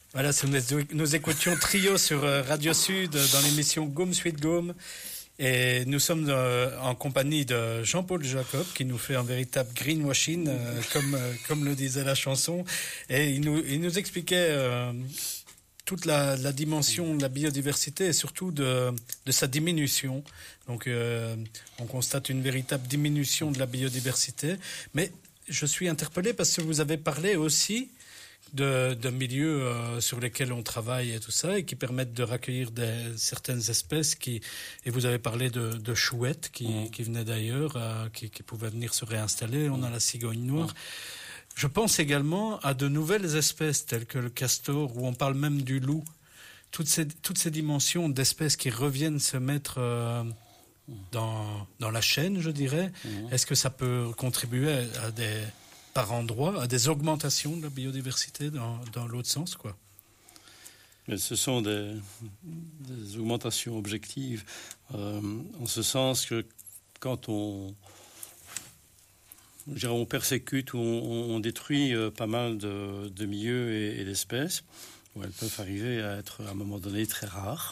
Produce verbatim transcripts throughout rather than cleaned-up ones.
Voilà, nous écoutions Trio sur Radio Sud dans l'émission Gaume Suite Gaume. Et nous sommes en compagnie de Jean-Paul Jacob qui nous fait un véritable greenwashing, comme, comme le disait la chanson. Et il nous, il nous expliquait euh, toute la, la dimension de la biodiversité et surtout de, de sa diminution. Donc euh, on constate une véritable diminution de la biodiversité. Mais je suis interpellé parce que vous avez parlé aussi de, de milieux euh, sur lesquels on travaille et tout ça, et qui permettent de recueillir des, certaines espèces qui, et vous avez parlé de, de chouettes qui, mmh. qui venaient d'ailleurs, euh, qui, qui pouvaient venir se réinstaller. On a la cigogne noire. Mmh. Je pense également à de nouvelles espèces telles que le castor, où on parle même du loup. Toutes ces, toutes ces dimensions d'espèces qui reviennent se mettre euh, dans, dans la chaîne, je dirais. Mmh. Est-ce que ça peut contribuer à, à des... par endroits, à des augmentations de la biodiversité dans, dans l'autre sens, quoi? Mais ce sont des, des augmentations objectives, euh, en ce sens que quand on, je dirais, on persécute ou on, on détruit euh, pas mal de, de milieux et, et d'espèces, où elles peuvent arriver à être à un moment donné très rares,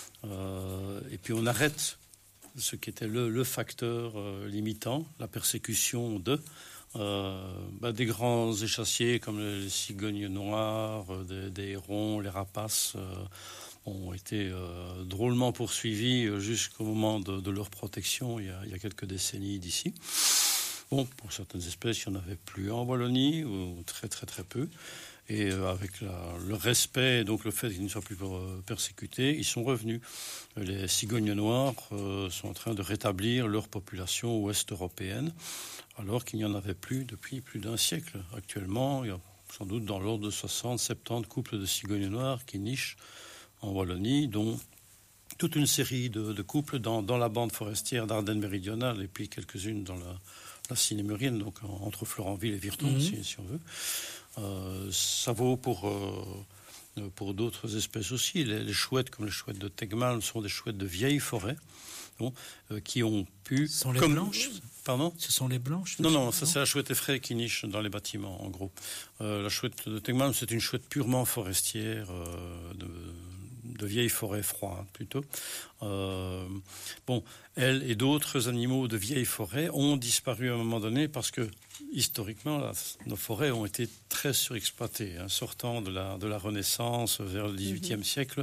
euh, et puis on arrête ce qui était le, le facteur euh, limitant, la persécution de Euh, bah, des grands échassiers comme les cigognes noires, euh, des, des hérons, les rapaces euh, ont été euh, drôlement poursuivis euh, jusqu'au moment de, de leur protection il y, a, il y a quelques décennies d'ici. Bon, pour certaines espèces, il n'y en avait plus en Wallonie, ou très très très peu. Et euh, avec la, le respect, donc le fait qu'ils ne soient plus euh, persécutés, ils sont revenus. Les cigognes noires euh, sont en train de rétablir leur population ouest européenne, alors qu'il n'y en avait plus depuis plus d'un siècle. Actuellement, il y a sans doute dans l'ordre de soixante à soixante-dix couples de cigognes noires qui nichent en Wallonie, dont toute une série de, de couples dans, dans la bande forestière d'Ardennes méridionale et puis quelques-unes dans la, la Sinémurienne, donc en, entre Florenville et Virton, mmh. si, si on veut. Euh, ça vaut pour, euh, pour d'autres espèces aussi. Les, les chouettes, comme les chouettes de Tegmal, sont des chouettes de vieilles forêts, bon, euh, qui ont pu... Ce sont les comme, blanches Pardon ? Ce sont les blanches Non, non, ça non c'est la chouette effraie qui niche dans les bâtiments, en gros. Euh, la chouette de Tegmal, c'est une chouette purement forestière, euh, de, de vieilles forêts froides, plutôt. Euh, bon, elle et d'autres animaux de vieilles forêts ont disparu à un moment donné parce que, historiquement, là, nos forêts ont été très surexploitées. Hein, sortant de la, de la Renaissance vers le dix-huitième mm-hmm. siècle,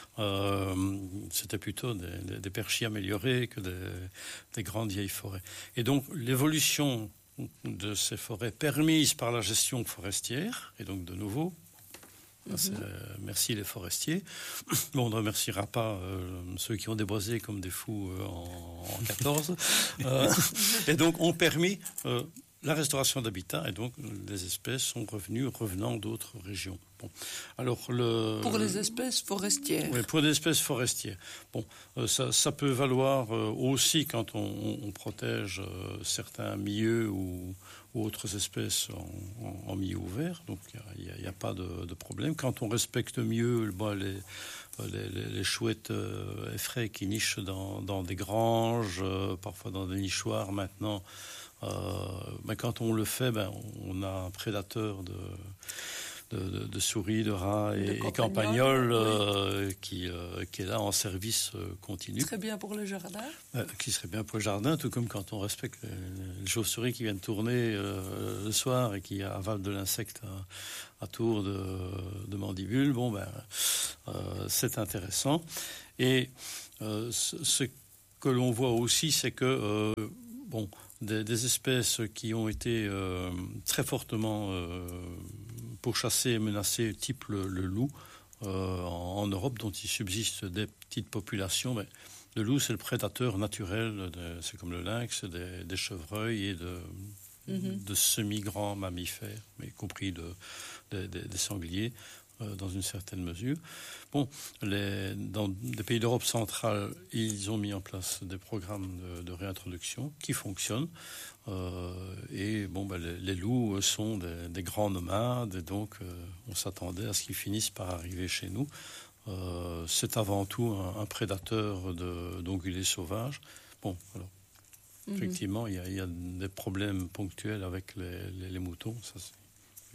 euh, c'était plutôt des, des, des perchis améliorés que des, des grandes vieilles forêts. Et donc, l'évolution de ces forêts permises par la gestion forestière, et donc de nouveau, mm-hmm. euh, merci les forestiers. Bon, on ne remerciera pas euh, ceux qui ont déboisé comme des fous euh, en, en quatorze. euh, et donc, ont permis euh, la restauration d'habitat, et donc les espèces sont revenues revenant d'autres régions. Bon, alors le pour les espèces forestières. Oui, pour les espèces forestières. Bon, euh, ça, ça peut valoir euh, aussi quand on, on protège euh, certains milieux ou, ou autres espèces en, en, en milieu ouvert. Donc il n'y a, a, a pas de, de problème. Quand on respecte mieux bon, les, les, les, les chouettes euh, effraies qui nichent dans, dans des granges, euh, parfois dans des nichoirs maintenant. Euh, ben quand on le fait, ben on a un prédateur de, de, de, de souris, de rats et, et campagnols euh, oui. qui, euh, qui est là en service euh, continu. Très bien pour le jardin. Euh, qui serait bien pour le jardin, tout comme quand on respecte les, les chauves-souris qui viennent tourner euh, le soir et qui avalent de l'insecte à, à tour de, de mandibule. Bon, ben, euh, c'est intéressant. Et euh, ce, ce que l'on voit aussi, c'est que euh, bon, des, des espèces qui ont été euh, très fortement euh, pourchassées et menacées, type le, le loup, euh, en, en Europe, dont il subsiste des petites populations. Mais le loup, c'est le prédateur naturel, de, c'est comme le lynx, des, des chevreuils et de, mm-hmm. de semi-grands mammifères, y compris de, de, de, des sangliers. Euh, dans une certaine mesure. Bon, les, dans des pays d'Europe centrale, ils ont mis en place des programmes de, de réintroduction qui fonctionnent. Euh, et bon, ben, les, les loups sont des, des grands nomades, et donc euh, on s'attendait à ce qu'ils finissent par arriver chez nous. Euh, c'est avant tout un, un prédateur de, d'ongulés sauvages. Bon, alors, mm-hmm. effectivement, il y, a, il y a des problèmes ponctuels avec les, les, les moutons, ça c'est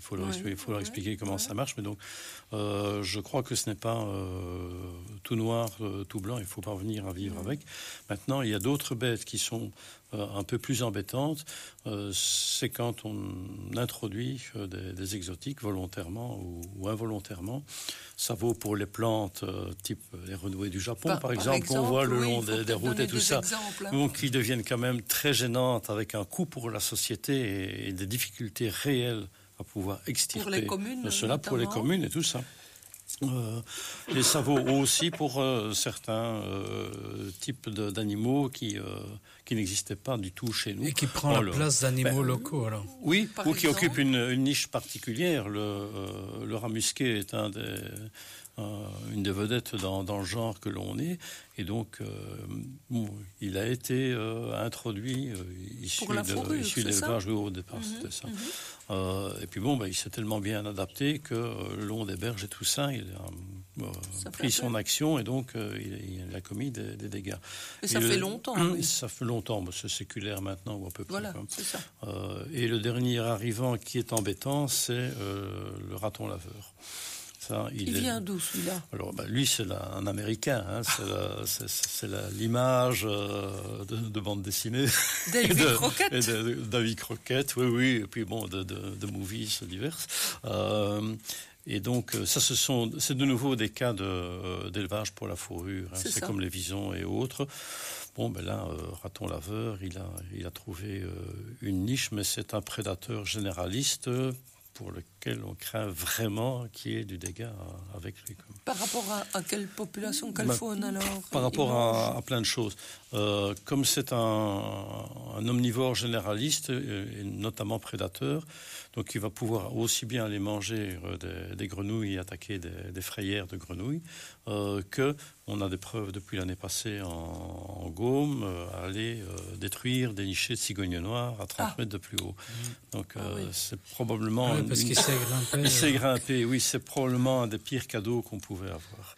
il faut leur, Ouais, expliquer, il faut leur ouais, expliquer comment ouais. ça marche. Mais donc, euh, je crois que ce n'est pas euh, tout noir, euh, tout blanc. Il faut parvenir à vivre Mmh. avec. Maintenant, il y a d'autres bêtes qui sont euh, un peu plus embêtantes. Euh, c'est quand on introduit euh, des, des exotiques volontairement ou, ou involontairement. Ça vaut pour les plantes euh, type les renouées du Japon, par, par exemple, qu'on voit le oui, long il faut des, des routes et tout des ça. exemples, hein. Donc, qui deviennent quand même très gênantes, avec un coût pour la société et, et des difficultés réelles à pouvoir extirper Pour les communes, cela pour les notamment. communes et tout ça. Euh, et ça vaut aussi pour euh, certains euh, types de, d'animaux qui, euh, qui n'existaient pas du tout chez nous. Et qui prend Alors, la place d'animaux ben, locaux, alors. Oui, Par ou qui exemple. occupe une, une niche particulière. Le, euh, le rat musqué est un des, euh, une des vedettes dans, dans le genre que l'on est. Et donc, euh, bon, il a été euh, introduit, euh, issu, Pour la de, fourrure, issu c'est d'élevage. ça Oui, au départ, Mmh, c'était ça. mmh. Euh, et puis bon, bah, il s'est tellement bien adapté que euh, le long des berges et tout ça, il a euh, Ça pris fait son peur. action et donc euh, il, il a commis des, des dégâts. Et ça Et fait le- longtemps. oui. Ça fait longtemps, bah, c'est séculaire maintenant ou à peu près. Voilà, quoi. c'est ça. Euh, et le dernier arrivant qui est embêtant, c'est euh, le raton laveur. Ça, il Il est- vient d'où, celui-là? alors, bah, lui, c'est la- un Américain. Hein, c'est, la- c'est- c'est la- l'image euh, de, de bande dessinée. David de, Crockett. et de, de- David Crockett, oui, oui. Et puis, bon, de, de, de movies diverses. Euh, et donc, ça, ce sont, c'est de nouveau des cas de, euh, d'élevage pour la fourrure. Hein, C'est c'est ça. comme les visons et autres. Bon, ben là, euh, raton laveur, il a, il a trouvé euh, une niche, mais c'est un prédateur généraliste euh, pour lequel on craint vraiment qu'il y ait du dégât à- avec lui. quoi. Par rapport à, à quelle population, quelle Bah, faune alors? Par il rapport mange à, à plein de choses. Euh, comme c'est un, un omnivore généraliste, euh, et notamment prédateur, donc il va pouvoir aussi bien aller manger euh, des, des grenouilles et attaquer des, des frayères de grenouilles, euh, que on a des preuves depuis l'année passée en, en Gaume, euh, à aller euh, détruire des nichés de cigognes noires à trente Ah. mètres de plus haut. Donc Ah euh, oui. c'est probablement... Ah oui, une- parce qu'il sait grimper. il sait euh, grimper, oui, c'est probablement un des pires cadeaux qu'on pouvait avoir.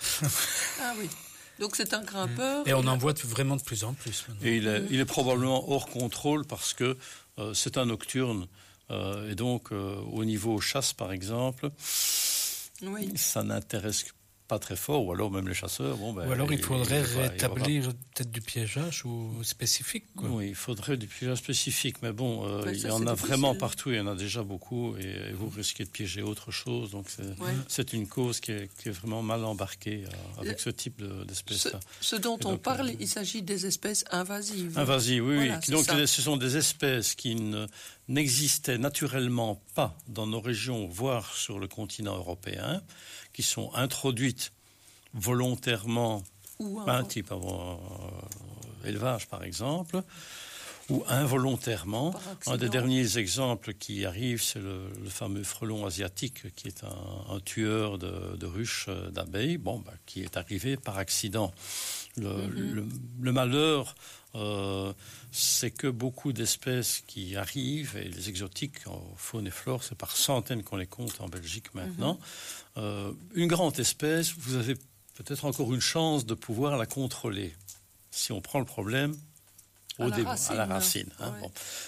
Ah oui. Donc c'est un grimpeur. Et on il a- en voit vraiment de plus en plus maintenant. Et il est, il est probablement hors contrôle parce que euh, c'est un nocturne. Euh, et donc, euh, au niveau chasse, par exemple, Oui. ça n'intéresse pas très fort. Ou alors, même les chasseurs. Bon, ben, Ou alors il faudrait il va- il va- rétablir peut-être du piégeage ou spécifique, quoi. Oui, il faudrait du piégeage spécifique, mais bon, euh, Ouais, il ça, y en c'est a difficile. vraiment partout, il y en a déjà beaucoup, et, et vous risquez de piéger autre chose, donc c'est, Ouais. c'est une cause qui est, qui est vraiment mal embarquée euh, avec Le- ce type de, Ce, d'espèce-là. ce dont Et on donc, parle, euh, il s'agit des espèces invasives. Invasives, oui, Voilà, oui. c'est Donc ça. ce sont des espèces qui ne, n'existaient naturellement pas dans nos régions, voire sur le continent européen, qui sont introduites volontairement, Ou un- un type avant euh, élevage par exemple, ou involontairement. Par Un accident. des derniers exemples qui arrive, c'est le, le fameux frelon asiatique, qui est un, un tueur de, de ruches euh, d'abeilles, bon, bah, qui est arrivé par accident. Le, Mhm. le- le malheur, euh, c'est que beaucoup d'espèces qui arrivent, et les exotiques en faune et flore, c'est par centaines qu'on les compte en Belgique maintenant. Euh, une grande espèce, vous avez peut-être encore une chance de pouvoir la contrôler. Si on prend le problème au À la début, racine, à la racine. hein, ouais. bon.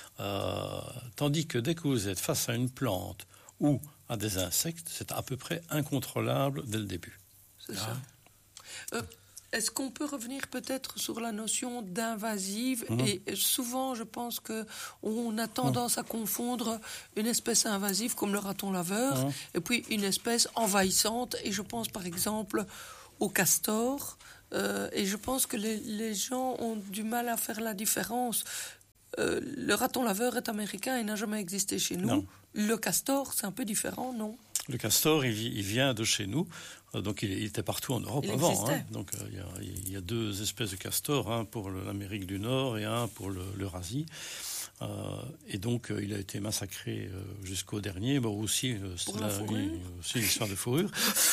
Euh, tandis que dès que vous êtes face à une plante ou à des insectes, c'est à peu près incontrôlable dès le début. C'est ça. Euh, Est-ce qu'on peut revenir peut-être sur la notion d'invasive? Mhm. Et souvent, je pense que on a tendance à confondre une espèce invasive comme le raton laveur Mhm. et puis une espèce envahissante. Et je pense par exemple au castor. Euh, et je pense que les, les gens ont du mal à faire la différence. Euh, le raton laveur est américain et n'a jamais existé chez nous. Non. Le castor, c'est un peu différent, non? Le castor, il, vi- il vient de chez nous, euh, donc il, il était partout en Europe Il avant. existait. hein. Donc euh, il y a- il y, a deux espèces de castors, un pour le- l'Amérique du Nord et un pour le- l'Eurasie. Euh, et donc euh, il a été massacré euh, jusqu'au dernier. Bon, aussi, euh, c'est Pour la fourrure oui, aussi une histoire de fourrure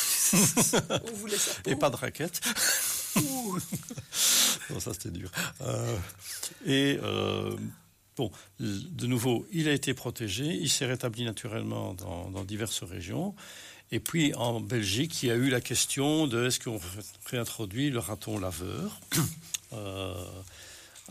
On voulait sa peau. et pas de raquette. Ouh. Bon, ça c'était dur. Euh, et euh, bon, de nouveau, il a été protégé, il s'est rétabli naturellement dans, dans diverses régions. Et puis en Belgique, il y a eu la question de est-ce qu'on réintroduit le raton laveur. Euh,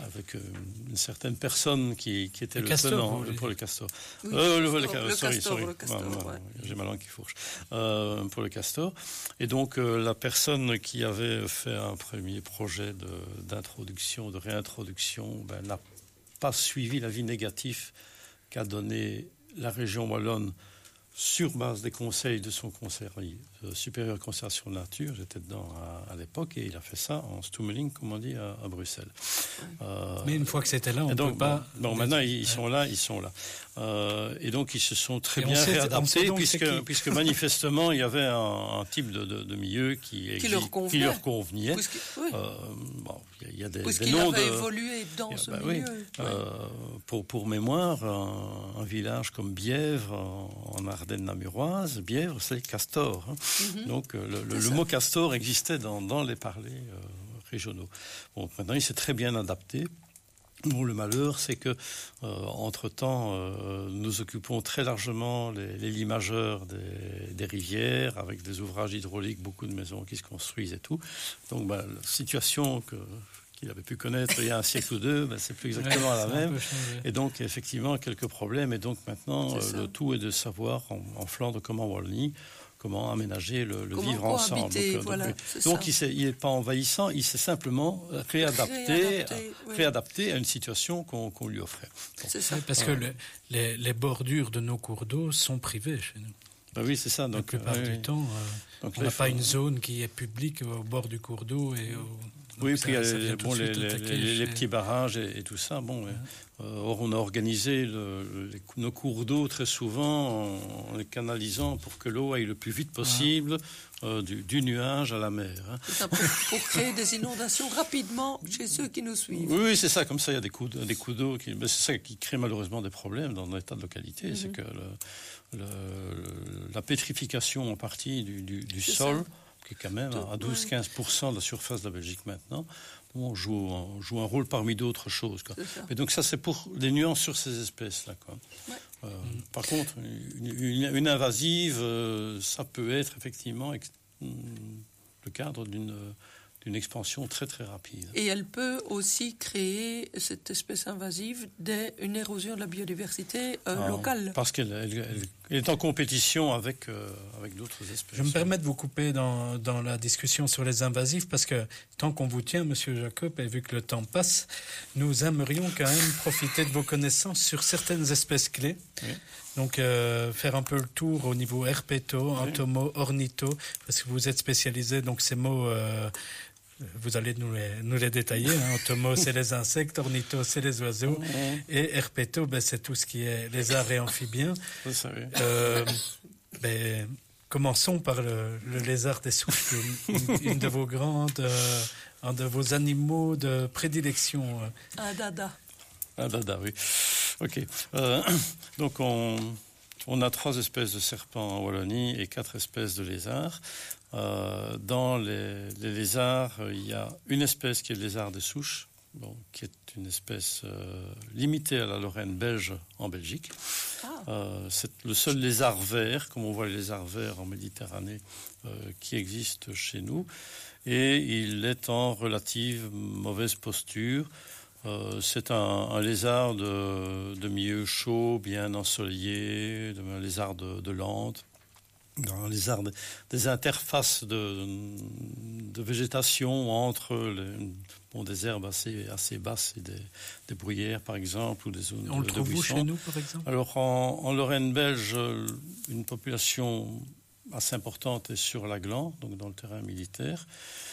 avec une certaine personne qui, qui était le, le castor, tenant pour le castor. Oui, euh, le, le, le, le sorry, castor, sorry. le castor, Ah, ouais. J'ai ma langue qui fourche. Euh, pour le castor. Et donc, euh, la personne qui avait fait un premier projet de, d'introduction, de réintroduction, ben, n'a pas suivi l'avis négatif qu'a donné la région wallonne sur base des conseils de son conseil euh, supérieur de conservation de nature. J'étais dedans à, à l'époque et il a fait ça en stummeling, comme on dit, à, à Bruxelles. Euh, Mais une fois que c'était là, on ne peut donc, pas... Bon, bon maintenant, ils sont là, ils sont là. Euh, et donc, ils se sont très et bien sait, réadaptés, puisque, puisque manifestement, il y avait un, un type de, de, de milieu qui, qui, leur, qui leur convenait. Oui. Euh, bon, il y a des, Puisqu'il des noms avait de... évolué dans a, ce bah, milieu. Oui. Oui. Euh, pour, pour mémoire, un, un village comme Bièvre, en, en Ardennes namuroise, Bièvre, c'est castor. Hein. Mm-hmm. Donc, le, le, le mot castor existait dans, dans les parlers euh, régionaux. Bon, maintenant, il s'est très bien adapté. Bon, le malheur, c'est que, euh, entre-temps, euh, nous occupons très largement les, les lits majeurs des, des rivières, avec des ouvrages hydrauliques, beaucoup de maisons qui se construisent et tout. Donc, bah, la situation que, qu'il avait pu connaître il y a un siècle ou deux, bah, c'est plus exactement ouais, la même. Et donc, effectivement, quelques problèmes. Et donc, maintenant, euh, le tout est de savoir, en, en Flandre comme en Wallonie, comment aménager le, le vivre ensemble. Donc, euh, voilà, donc il n'est pas envahissant, il s'est simplement réadapté, réadapté, oui. réadapté à une situation qu'on, qu'on lui offrait. Donc, c'est ça. Oui, parce ouais. que le, les, les bordures de nos cours d'eau sont privées chez nous. Ben oui, c'est ça. Donc, la plupart euh, du oui. temps, euh, donc on n'a pas une zone qui est publique au bord du cours d'eau. Et au, oui, puis il y a les, bon, les, les, les, les petits barrages et, et tout ça. Bon, ouais. euh, or, on a organisé le, les, nos cours d'eau très souvent en, en les canalisant pour que l'eau aille le plus vite possible ah. euh, du, du nuage à la mer. Hein. C'est ça, pour, pour créer des inondations rapidement chez ceux qui nous suivent. Oui, oui c'est ça. Comme ça, il y a des coups, des coups d'eau. Qui, ben, c'est ça qui crée malheureusement des problèmes dans les tas de localités. Mm-hmm. C'est que le, le, la pétrification en partie du, du, du sol... Ça. Qui est quand même à douze à quinze pour cent de la surface de la Belgique maintenant, on joue, on joue un rôle parmi d'autres choses. Quoi. Et donc ça, c'est pour des nuances sur ces espèces-là. Quoi. Ouais. Euh, mmh. Par contre, une, une, une invasive, euh, ça peut être effectivement ex- le cadre d'une... d'une expansion très très rapide. Et elle peut aussi créer, cette espèce invasive, des, une érosion de la biodiversité euh, ah, locale. Parce qu'elle elle, elle, elle est en compétition avec, euh, avec d'autres espèces. Je me permets de vous couper dans, dans la discussion sur les invasifs, parce que tant qu'on vous tient, Monsieur Jacob, et vu que le temps passe, nous aimerions quand même profiter de vos connaissances sur certaines espèces clés. Oui. Donc, euh, faire un peu le tour au niveau herpéto, entomo, ornitho, parce que vous êtes spécialisé, donc ces mots... Euh, vous allez nous les, nous les détailler. Hein. Entomo, c'est les insectes, ornitho, c'est les oiseaux, mmh. et herpéto, ben, c'est tout ce qui est lézard et amphibien. Vous savez. Euh, ben, commençons par le, le lézard des souches, une, une de vos grandes, euh, un de vos animaux de prédilection. Un dada. Un dada, oui. Ok. Euh, donc on, on a trois espèces de serpents en Wallonie et quatre espèces de lézards. Euh, dans les, les lézards, il y a une espèce qui est le lézard des souches, bon, qui est une espèce euh, limitée à la Lorraine belge en Belgique. Ah. Euh, c'est le seul lézard vert, comme on voit les lézards verts en Méditerranée, euh, qui existe chez nous. Et il est en relative mauvaise posture. Euh, c'est un, un lézard de, de milieu chaud, bien ensoleillé, un lézard de, de lande. Dans les arbres, des interfaces de, de végétation entre les, bon, des herbes assez, assez basses et des, des bruyères, par exemple, ou des zones On de, le trouve de où chez nous, par exemple? Alors, en, en Lorraine belge, une population assez importante est sur l'Aglan, donc dans le terrain militaire.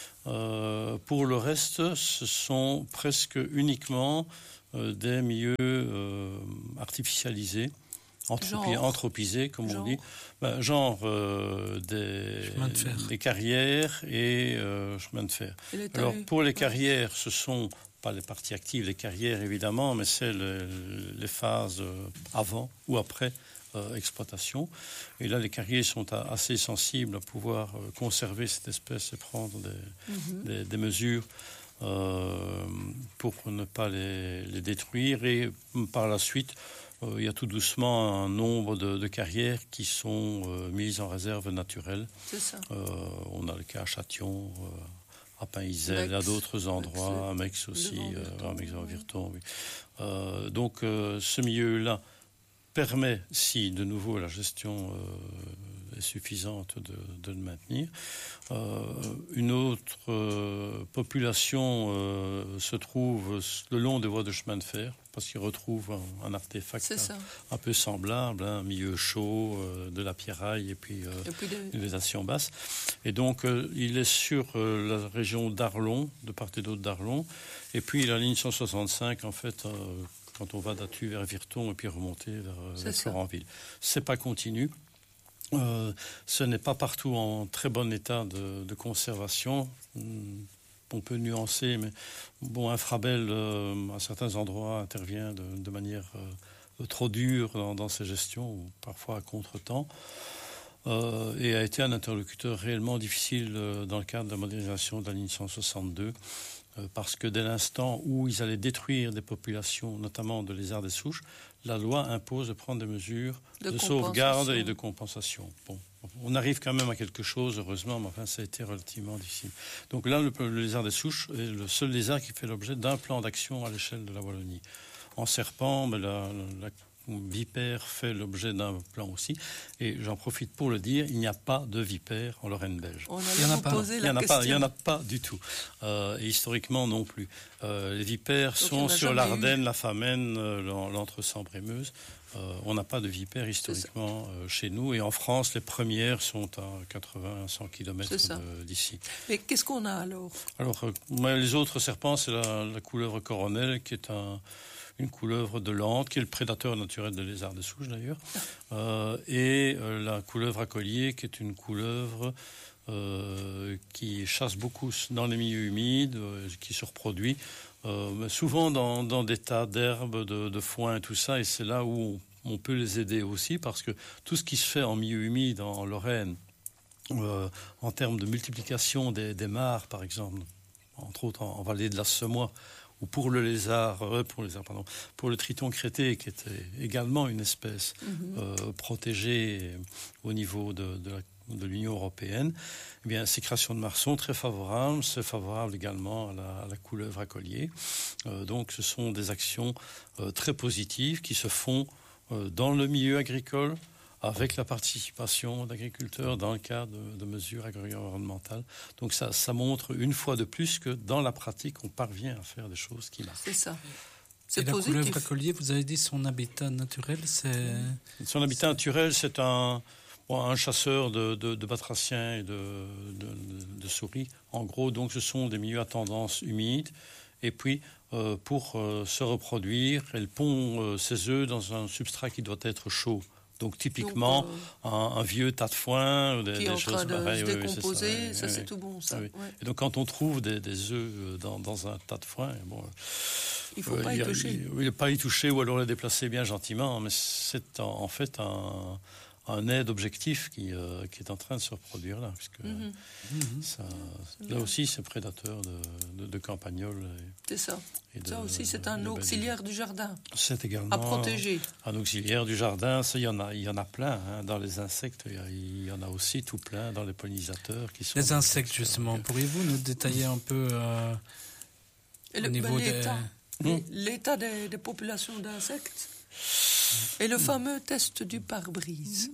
Euh, pour le reste, ce sont presque uniquement euh, des milieux euh, artificialisés. Anthropi- anthropisé, comme genre. on dit, ben, genre euh, des, de des carrières et euh, chemins de fer. Alors pour les carrières, ce sont pas les parties actives des carrières évidemment, mais c'est le, les phases avant ou après euh, exploitation. Et là, les carrières sont à, assez sensibles à pouvoir euh, conserver cette espèce et prendre des, mm-hmm. des, des mesures euh, pour ne pas les, les détruire. Et par la suite, Euh, il y a tout doucement un nombre de, de carrières qui sont euh, mises en réserve naturelle. C'est ça. Euh, on a le cas à Châtillon, euh, à Pain-Isel, à d'autres endroits, à Mex aussi, euh, à Mex-en-Virton. Oui. Euh, donc euh, ce milieu-là permet, si de nouveau la gestion euh, est suffisante, de, de le maintenir. Euh, une autre euh, population euh, se trouve le long des voies de chemin de fer, parce qu'ils retrouvent un, un artefact un, un peu semblable, hein, un milieu chaud, euh, de la pierraille et puis, euh, et puis de... une végétation basse. Et donc, euh, il est sur euh, la région d'Arlon, de part et d'autre d'Arlon. Et puis, la ligne cent soixante-cinq, en fait, euh, quand on va d'Attu vers Virton et puis remonter vers, vers Florentville. C'est pas continu. Euh, ce n'est pas partout en très bon état de, de conservation. On peut nuancer, mais bon, Infrabel, euh, à certains endroits, intervient de, de manière euh, trop dure dans, dans ses gestions, ou parfois à contre-temps, euh, et a été un interlocuteur réellement difficile euh, dans le cadre de la modernisation de la ligne cent soixante-deux, euh, parce que dès l'instant où ils allaient détruire des populations, notamment de lézards des souches, la loi impose de prendre des mesures de, de sauvegarde et de compensation. Bon, on arrive quand même à quelque chose, heureusement, mais enfin, ça a été relativement difficile. Donc là, le, le lézard des souches est le seul lézard qui fait l'objet d'un plan d'action à l'échelle de la Wallonie. En serpent, mais la, la, la vipère fait l'objet d'un plan aussi. Et j'en profite pour le dire, il n'y a pas de vipère en Lorraine belge. On il n'y en a pas. Il n'y en, en a pas du tout. Euh, et historiquement non plus. Euh, les vipères Donc, sont sur l'Ardenne, eu. la Famenne, euh, l'Entre-Sambre-et-Meuse. Euh, on n'a pas de vipères historiquement euh, chez nous. Et en France, les premières sont à quatre-vingts à cent kilomètres d'ici. Mais qu'est-ce qu'on a alors Alors, euh, les autres serpents, c'est la, la couleuvre coronelle, qui est un... une couleuvre de l'Ante, qui est le prédateur naturel des lézards des souches d'ailleurs, euh, et euh, la couleuvre à collier, qui est une couleuvre euh, qui chasse beaucoup dans les milieux humides, euh, qui se reproduit, euh, mais souvent dans, dans des tas d'herbes, de, de foin et tout ça, et c'est là où on, on peut les aider aussi, parce que tout ce qui se fait en milieu humide, en, en Lorraine, euh, en termes de multiplication des, des mares, par exemple, entre autres en, en vallée de la Semois, ou pour le lézard, euh, pour, le lézard pardon, pour le triton crété, qui était également une espèce mm-hmm. euh, protégée au niveau de, de, la, de l'Union européenne, eh bien, ces créations de mares sont très favorables. C'est favorable également à la, à la couleuvre à collier. Euh, donc, ce sont des actions euh, très positives qui se font euh, dans le milieu agricole, avec la participation d'agriculteurs dans le cadre de, de mesures agro-environnementales. Donc ça, ça montre une fois de plus que dans la pratique, on parvient à faire des choses qui marchent. C'est ça. C'est Et la positif. couleuvre à collier, vous avez dit son habitat naturel, c'est... Son habitat c'est... naturel, c'est un, bon, un chasseur de, de, de batraciens et de, de, de, de souris. En gros, donc ce sont des milieux à tendance humide. Et puis, euh, pour euh, se reproduire, elle pond euh, ses œufs dans un substrat qui doit être chaud. Donc typiquement, Donc, euh, un, un vieux tas de foin, des, qui est des en choses train de pareilles. se décomposer, oui, oui, ça, ça oui, c'est oui. tout bon, ça. Oui. Ouais. Et donc quand on trouve des, des œufs dans, dans un tas de foin, bon, il ne faut euh, pas y, y toucher. Il ne faut pas y toucher ou alors les déplacer bien gentiment, mais c'est en, en fait un, un aide objectif qui, euh, qui est en train de se reproduire là, puisque mm-hmm. ça, là aussi c'est prédateur de, de, de campagnols. Et, c'est ça. De, ça aussi c'est un auxiliaire du jardin. C'est également à protéger. Un auxiliaire du jardin. Ça, il y en a, il y en a plein hein, dans les insectes. Il y, a, il y en a aussi tout plein dans les pollinisateurs qui sont. Les insectes justement. Que... Pourriez-vous nous détailler un peu euh, le, au niveau ben, l'état, des... mmh. l'état des, des populations d'insectes et le mmh. fameux test du pare-brise.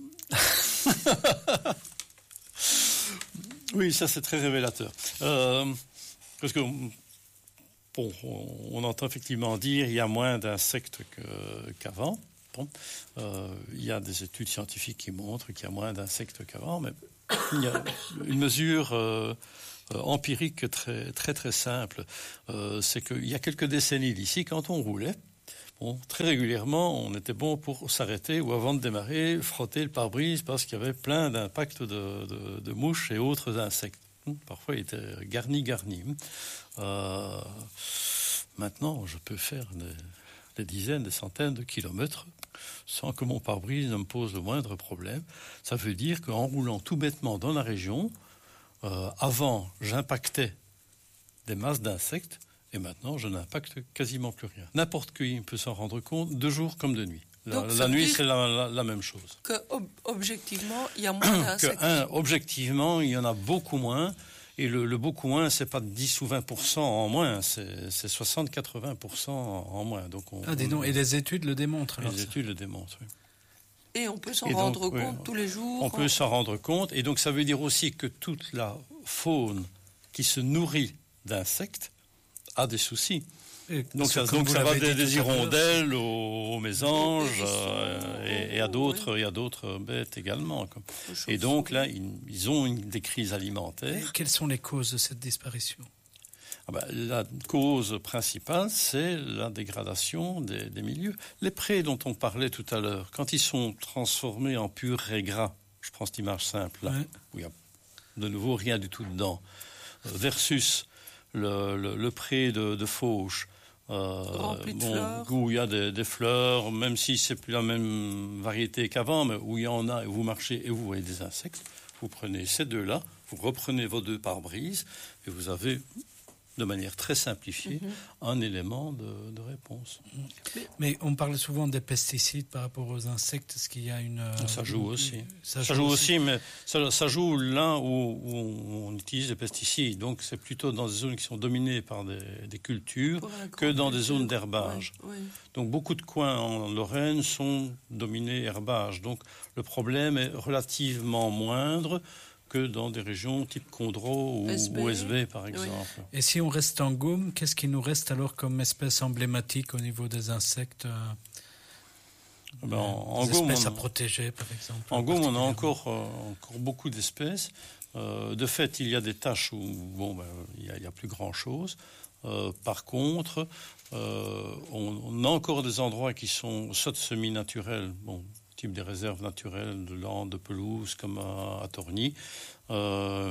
Oui, ça c'est très révélateur. Euh, parce que bon, on entend effectivement dire qu'il y a moins d'insectes que, qu'avant. Bon, euh, il y a des études scientifiques qui montrent qu'il y a moins d'insectes qu'avant, mais il y a une mesure euh, empirique très très très simple. Euh, c'est qu'il y a quelques décennies d'ici, quand on roulait, bon, très régulièrement, on était bon pour s'arrêter ou avant de démarrer, frotter le pare-brise parce qu'il y avait plein d'impacts de, de, de mouches et autres insectes. Parfois, il était garni, garni. Euh, maintenant, je peux faire des, des dizaines, des centaines de kilomètres sans que mon pare-brise ne me pose le moindre problème. Ça veut dire qu'en roulant tout bêtement dans la région, euh, avant, j'impactais des masses d'insectes et maintenant, je n'impacte quasiment plus rien. N'importe qui peut s'en rendre compte, de jour comme de nuit. La, la nuit, c'est la, la, la même chose. Que ob- objectivement, il y a moins d'insectes. Que, un, objectivement, il y en a beaucoup moins. Et le, le beaucoup moins, c'est pas dix ou vingt pour cent en moins, c'est, c'est soixante à quatre-vingts pour cent en moins. Donc on, ah, dis donc, et les études le démontrent alors, Les ça. études le démontrent, oui. Et on peut s'en Et donc, rendre oui, compte tous les jours. On peut s'en rendre compte. Et donc ça veut dire aussi que toute la faune qui se nourrit d'insectes a des soucis. Et Donc ça, donc ça va des, des hirondelles aux, aux mésanges euh, et, et à d'autres, oui. et à d'autres bêtes également. Quoi. Et donc là, ils, ils ont une, des crises alimentaires. Et quelles sont les causes de cette disparition ? Ah ben, la cause principale, c'est la dégradation des, des milieux. Les prés dont on parlait tout à l'heure, quand ils sont transformés en pur rais gras, je prends cette image simple là, ouais. où il n'y a de nouveau rien du tout dedans, versus le, le, le pré de, de Fauche, Euh, bon, où il y a des, des fleurs, même si c'est plus la même variété qu'avant, mais où il y en a, et vous marchez et vous voyez des insectes, vous prenez ces deux-là, vous reprenez vos deux pare-brises, et vous avez, de manière très simplifiée, mm-hmm. un élément de, de réponse. Mais, mais on parle souvent des pesticides par rapport aux insectes, est-ce qu'il y a une... Ça joue une, aussi. Ça, ça joue aussi, aussi mais ça, ça joue là où, où on utilise des pesticides. Donc c'est plutôt dans des zones qui sont dominées par des, des cultures que dans des zones d'herbage. Oui, oui. Donc beaucoup de coins en Lorraine sont dominés herbage. Donc le problème est relativement moindre que dans des régions type Condro ou S B, ou S B par exemple. Oui. Et si on reste en Gaume, qu'est-ce qui nous reste alors comme espèce emblématique au niveau des insectes euh, ben, en, des en Gaume, espèces on, à protéger, par exemple? En Gaume, on a encore, euh, encore beaucoup d'espèces. Euh, de fait, il y a des tâches où bon, ben, il n'y a, a plus grand-chose. Euh, par contre, euh, on, on a encore des endroits qui sont soit semi-naturels, bon, type des réserves naturelles de landes, de pelouse, comme à, à Torgny, euh,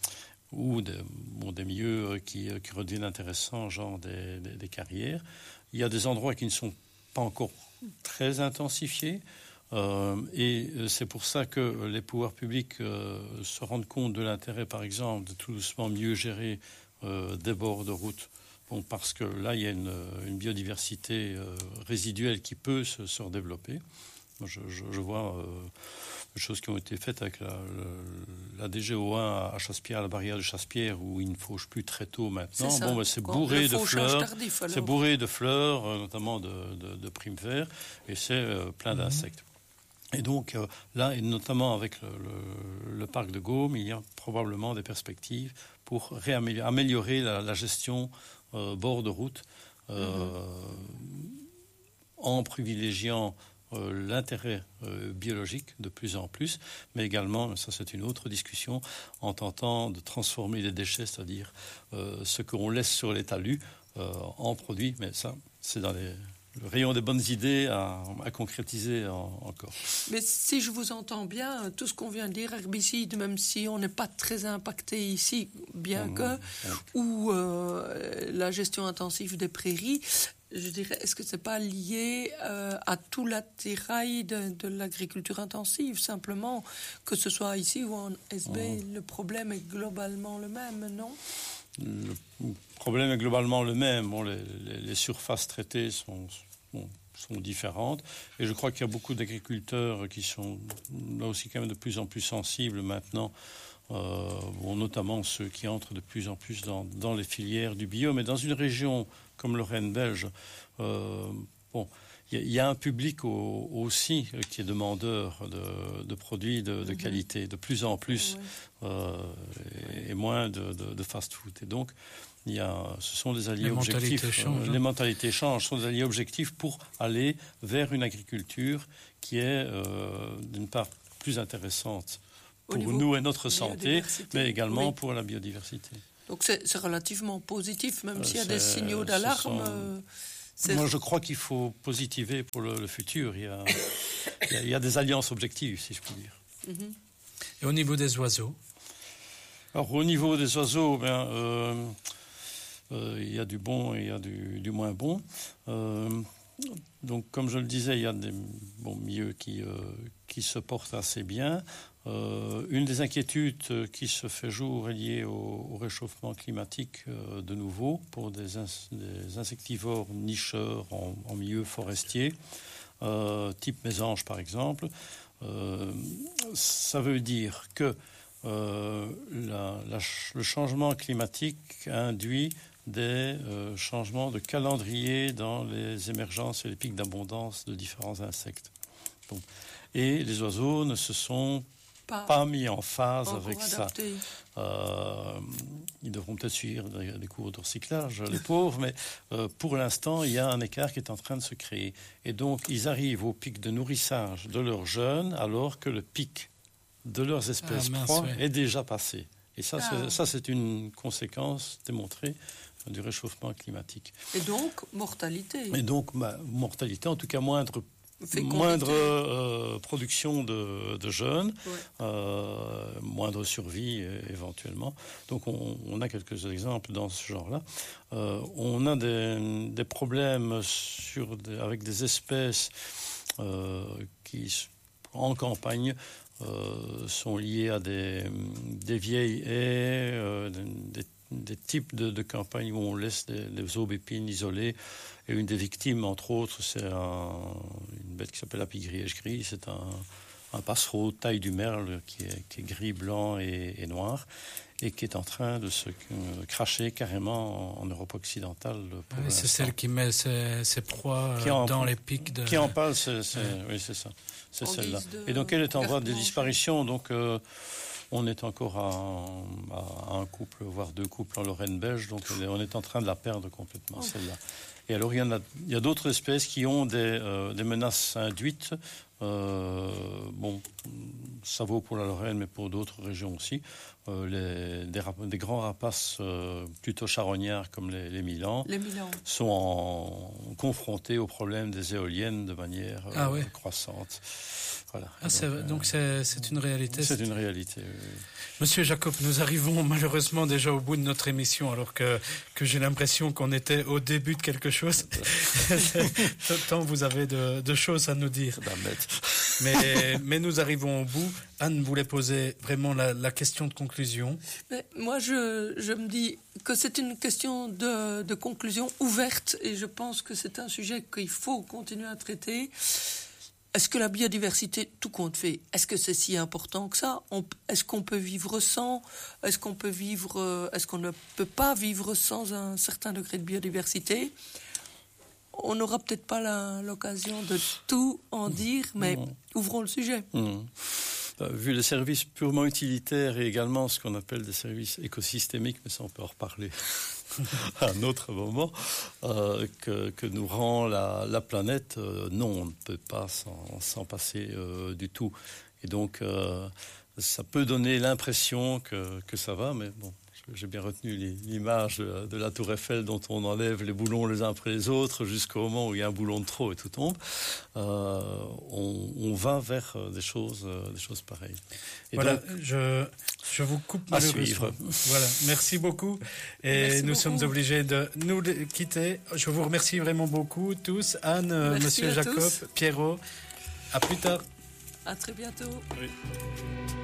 ou des, bon, des milieux qui, qui redeviennent intéressants, genre des, des, des carrières. Il y a des endroits qui ne sont pas encore très intensifiés, euh, et c'est pour ça que les pouvoirs publics euh, se rendent compte de l'intérêt, par exemple, de tout doucement mieux gérer euh, des bords de route. Bon, parce que là, il y a une, une biodiversité euh, résiduelle qui peut se, se redévelopper. Je, je, je vois euh, des choses qui ont été faites avec la, la, la D G O un à Chaspierre, à la barrière de Chaspierre, où il ne fauche plus très tôt maintenant. C'est, bon, ben, c'est bourré de fleurs, tardif, c'est bourré de fleurs, euh, notamment de, de, de primes verts, et c'est euh, plein mmh. d'insectes. Et donc euh, là, et notamment avec le, le, le parc de Gaume, il y a probablement des perspectives pour réaméliorer améliorer la, la gestion euh, bord de route, euh, mmh. en privilégiant Euh, l'intérêt euh, biologique de plus en plus, mais également, ça c'est une autre discussion, en tentant de transformer les déchets, c'est-à-dire euh, ce qu'on laisse sur les talus euh, en produits, mais ça c'est dans les, le rayon des bonnes idées à, à concrétiser en, encore. Mais si je vous entends bien, tout ce qu'on vient de dire, herbicides, même si on n'est pas très impacté ici, bien mmh, que, mmh. ou euh, la gestion intensive des prairies, je dirais, est-ce que ce n'est pas lié euh, à tout l'attirail de, de l'agriculture intensive, simplement, que ce soit ici ou en S B, mmh. le problème est globalement le même, non ? Le problème est globalement le même. Bon, les, les, les surfaces traitées sont, bon, sont différentes, et je crois qu'il y a beaucoup d'agriculteurs qui sont là aussi quand même de plus en plus sensibles maintenant, euh, bon, notamment ceux qui entrent de plus en plus dans, dans les filières du bio, mais dans une région comme Lorraine belge, euh, bon, il y, y a un public au, aussi qui est demandeur de, de produits de, de mm-hmm. qualité, de plus en plus, oui. euh, et, et moins de, de, de fast-food. Et donc, il y a, ce sont des alliés les objectifs. Mentalités changent, euh, les mentalités changent. Ce sont des alliés objectifs pour aller vers une agriculture qui est, euh, d'une part, plus intéressante pour nous et notre santé, mais également oui. pour la biodiversité. Donc c'est, c'est relativement positif, même euh, s'il y a des signaux d'alarme. Sont... Euh, Moi, je crois qu'il faut positiver pour le, le futur. Il y, a, il, y a, il y a des alliances objectives, si je puis dire. Mm-hmm. Et au niveau des oiseaux ? Alors, au niveau des oiseaux, ben, euh, euh, il y a du bon et il y a du, du moins bon. Euh, donc, comme je le disais, il y a des bons milieux qui, euh, qui se portent assez bien. Euh, une des inquiétudes qui se fait jour est liée au, au réchauffement climatique euh, de nouveau pour des, ins- des insectivores nicheurs en, en milieu forestier, euh, type mésange par exemple. Euh, ça veut dire que euh, la, la, le changement climatique induit des euh, changements de calendrier dans les émergences et les pics d'abondance de différents insectes. Bon. Et les oiseaux ne se sont pas, pas mis en phase avec adapté. ça. Euh, ils devront peut-être suivre des, des cours de recyclage, les pauvres, mais euh, pour l'instant, il y a un écart qui est en train de se créer. Et donc, ils arrivent au pic de nourrissage de leurs jeunes, alors que le pic de leurs espèces ah, proies ouais. est déjà passé. Et ça, ah. c'est, ça, c'est une conséquence démontrée du réchauffement climatique. Et donc, mortalité. Et donc, bah, mortalité, en tout cas moindre moindre euh, production de, de jeunes, ouais. euh, moindre survie éventuellement. Donc on, on a quelques exemples dans ce genre-là. Euh, on a des, des problèmes sur des, avec des espèces euh, qui, en campagne, euh, sont liées à des, des vieilles haies, euh, des, des types de, de campagnes où on laisse des, des aubépines isolées. Et une des victimes, entre autres, c'est un, une bête qui s'appelle la pie-grièche gris. C'est un, un passereau taille du merle qui est, qui est gris, blanc et, et noir et qui est en train de se euh, cracher carrément en, en Europe occidentale. Pour oui, c'est celle qui met ses, ses proies euh, en, dans les pics de... Qui en parle, c'est, c'est, ouais. oui, c'est ça. C'est en celle-là. Et donc, elle est en voie de disparition. Donc... Euh, on est encore à, à un couple, voire deux couples en Lorraine belge, donc on est en train de la perdre complètement, celle-là. Et alors, il y en a, il y a d'autres espèces qui ont des, euh, des menaces induites. Euh, bon, ça vaut pour la Lorraine, mais pour d'autres régions aussi. Euh, les, des, des grands rapaces euh, plutôt charognards comme les, les Milans, les Milans sont en, confrontés au problème des éoliennes de manière euh, ah ouais. croissante. Voilà. Ah, donc, c'est, euh, donc c'est, c'est une réalité. C'est, c'est une réalité. Oui. Monsieur Jacob, nous arrivons malheureusement déjà au bout de notre émission, alors que, que j'ai l'impression qu'on était au début de quelque chose. Tant vous avez de, de choses à nous dire. Mais, mais nous arrivons au bout. Anne voulait poser vraiment la, la question de conclusion. Mais moi, je, je me dis que c'est une question de, de conclusion ouverte et je pense que c'est un sujet qu'il faut continuer à traiter. Est-ce que la biodiversité, tout compte fait, est-ce que c'est si important que ça ? On, est-ce qu'on peut vivre sans ? Est-ce qu'on peut vivre, est-ce qu'on ne peut pas vivre sans un certain degré de biodiversité ? On n'aura peut-être pas la, l'occasion de tout en dire, mais mmh. ouvrons le sujet. Mmh. Vu les services purement utilitaires et également ce qu'on appelle des services écosystémiques, mais ça on peut en reparler à un autre moment, euh, que, que nous rend la, la planète, euh, non, on ne peut pas s'en, s'en passer euh, du tout. Et donc, euh, ça peut donner l'impression que, que ça va, mais bon. J'ai bien retenu l'image de la tour Eiffel dont on enlève les boulons les uns après les autres jusqu'au moment où il y a un boulon de trop et tout tombe. Euh, on, on va vers des choses, des choses pareilles. Et voilà, donc, je, je vous coupe à suivre. Voilà, merci beaucoup. Et merci nous beaucoup. sommes obligés de nous quitter. Je vous remercie vraiment beaucoup tous. Anne, merci Monsieur Jacob, tous. Pierrot. À plus tard. À très bientôt. Oui.